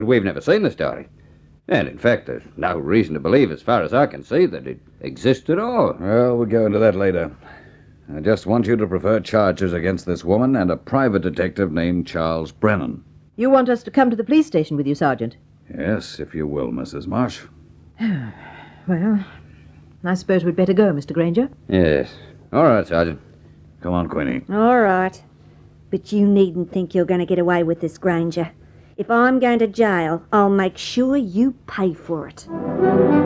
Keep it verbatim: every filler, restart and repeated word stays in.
We've never seen the story. And, in fact, there's no reason to believe, as far as I can see, that it exists at all. Well, we'll go into that later. I just want you to prefer charges against this woman and a private detective named Charles Brennan. You want us to come to the police station with you, Sergeant? Yes, if you will, Missus Marsh. Well, I suppose we'd better go, Mister Granger. Yes. All right, Sergeant. Come on, Queenie. All right. But you needn't think you're going to get away with this, Granger. If I'm going to jail, I'll make sure you pay for it.